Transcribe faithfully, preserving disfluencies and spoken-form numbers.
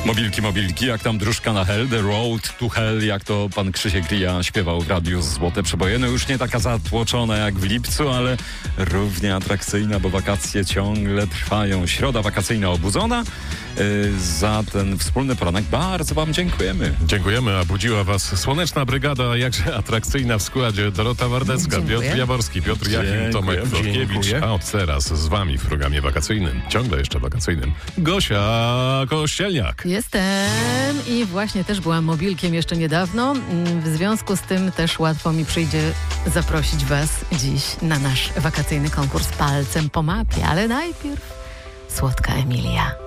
Mobilki, mobilki, jak tam dróżka na hell, the road to hell, jak to pan Krzysiek Rija śpiewał w radiu Złote Przeboje. No już nie taka zatłoczona jak w lipcu, ale równie atrakcyjna, bo wakacje ciągle trwają. Środa wakacyjna obudzona. Yy, za ten wspólny poranek bardzo wam dziękujemy. Dziękujemy, a budziła was słoneczna brygada, jakże atrakcyjna w składzie. Dorota Wardecka, Dziękuję. Piotr Jaworski, Piotr Jachim, Tomek Florkiewicz, a od teraz z wami w programie wakacyjnym, ciągle jeszcze wakacyjnym, Gosia Kościelniak. Jestem i właśnie też byłam mobilkiem jeszcze niedawno. W związku z tym też łatwo mi przyjdzie zaprosić was dziś na nasz wakacyjny konkurs Palcem po mapie. Ale najpierw słodka Emilia.